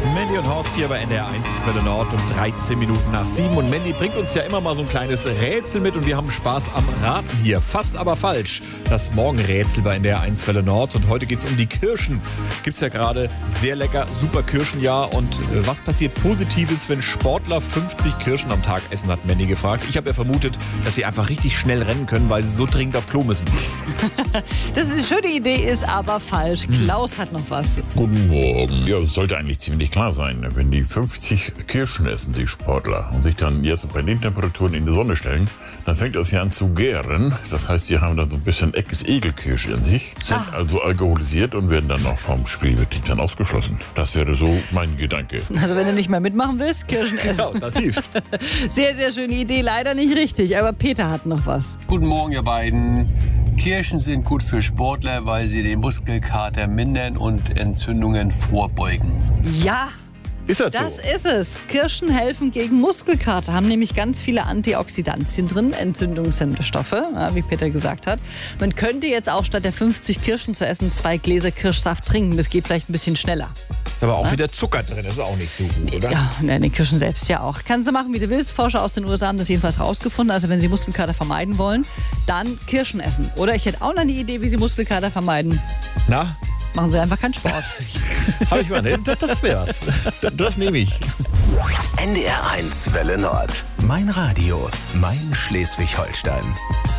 Mandy und Horst hier bei NDR 1 Welle Nord um 13 Minuten nach 7. Und Mandy bringt uns ja immer mal so ein kleines Rätsel mit und wir haben Spaß am Raten hier. Fast aber falsch. Das Morgenrätsel bei NDR 1 Welle Nord. Und heute geht es um die Kirschen. Gibt's ja gerade sehr lecker, super Kirschenjahr. Und was passiert Positives, wenn Sportler 50 Kirschen am Tag essen, hat Mandy gefragt. Ich habe ja vermutet, dass sie einfach richtig schnell rennen können, weil sie so dringend auf Klo müssen. Das ist eine schöne Idee, ist aber falsch. Klaus hat noch was. Guten Morgen. Ja, es sollte eigentlich ziemlich klar sein, wenn die 50 Kirschen essen, die Sportler, und sich dann jetzt bei den Temperaturen in die Sonne stellen, dann fängt das ja an zu gären. Das heißt, die haben dann so ein bisschen Ekelkirsche in sich, sind also alkoholisiert und werden dann noch vom Spielbetrieb dann ausgeschlossen. Das wäre so mein Gedanke. Also wenn du nicht mehr mitmachen willst, Kirschen essen. Ja, das hilft. Sehr, sehr schöne Idee. Leider nicht richtig, aber Peter hat noch was. Guten Morgen, ihr beiden. Kirschen sind gut für Sportler, weil sie den Muskelkater mindern und Entzündungen vorbeugen. Ja, Ist das das so? ist es. Kirschen helfen gegen Muskelkater, haben nämlich ganz viele Antioxidantien drin, entzündungshemmende Stoffe, wie Peter gesagt hat. Man könnte jetzt auch statt der 50 Kirschen zu essen 2 Gläser Kirschsaft trinken. Das geht vielleicht ein bisschen schneller. Ist aber auch wieder Zucker drin. Das ist auch nicht so gut, oder? Ja, und die Kirschen selbst ja auch. Kannst du machen, wie du willst. Forscher aus den USA haben das jedenfalls rausgefunden. Also wenn sie Muskelkater vermeiden wollen, dann Kirschen essen. Oder ich hätte auch noch eine Idee, wie sie Muskelkater vermeiden. Na, Machen sie einfach keinen Sport. habe ich mal. Das wär's. Das nehme ich. NDR 1 Welle Nord. Mein Radio, mein Schleswig-Holstein.